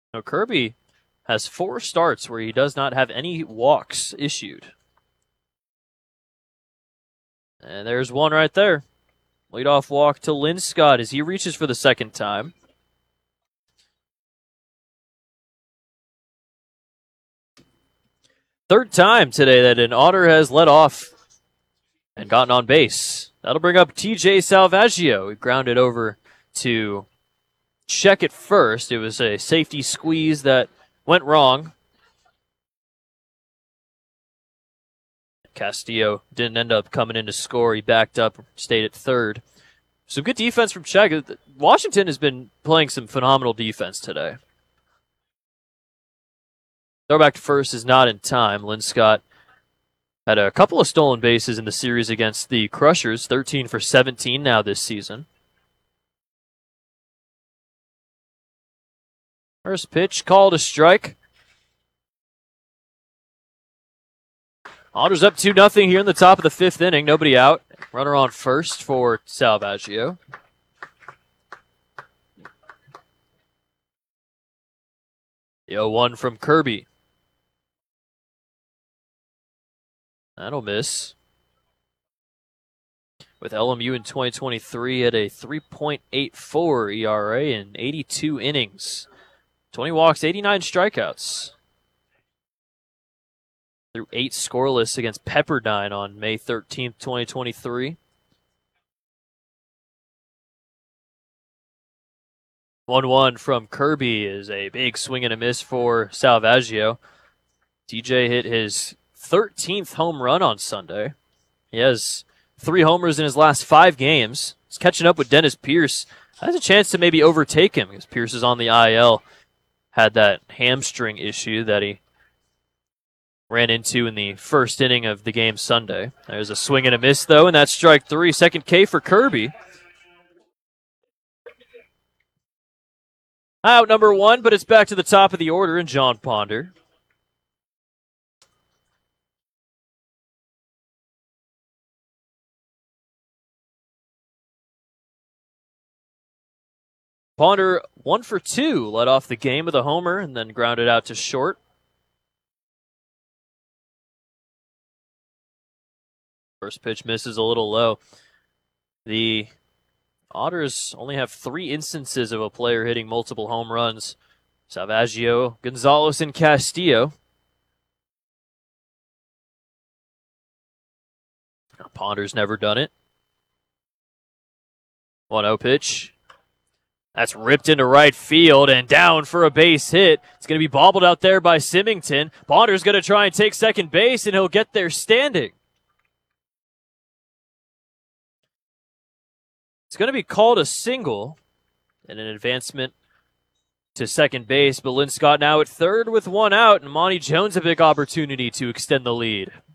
Now, Kirby has 4 starts where he does not have any walks issued. And there's one right there. Leadoff walk to Linscott as he reaches for the second time. Third time today that an Otter has led off and gotten on base. That'll bring up TJ Salvaggio. He grounded over to check it first. It was a safety squeeze that went wrong. Castillo didn't end up coming in to score. He backed up, stayed at third. Some good defense from Check. Washington has been playing some phenomenal defense today. Throw back to first is not in time. Linscott had a couple of stolen bases in the series against the Crushers, 13 for 17 now this season. First pitch, called a strike. Otters up 2-0 here in the top of the 5th inning. Nobody out. Runner on first for Salvaggio. The 0-1 from Kirby. That'll miss. With LMU in 2023 at a 3.84 ERA in 82 innings. 20 walks, 89 strikeouts. Through 8 scoreless against Pepperdine on May 13th, 2023. 1-1 from Kirby is a big swing and a miss for Salvaggio. TJ hit his 13th home run on Sunday. He has 3 homers in his last 5 games. He's catching up with Dennis Pierce. Has a chance to maybe overtake him because Pierce is on the IL. Had that hamstring issue that he ran into in the first inning of the game Sunday. There's a swing and a miss, though, and that's strike 3. Second K for Kirby. Out number 1, but it's back to the top of the order in John Ponder. Ponder 1 for 2, led off the game with a homer and then grounded out to short. First pitch misses a little low. The Otters only have 3 instances of a player hitting multiple home runs. Salvaggio, Gonzalez, and Castillo. Ponder's never done it. 1-0 pitch. That's ripped into right field and down for a base hit. It's going to be bobbled out there by Symington. Ponder's going to try and take second base, and he'll get there standing. It's going to be called a single and an advancement to second base. But Linscott now at third with 1 out, and Monty Jones a big opportunity to extend the lead.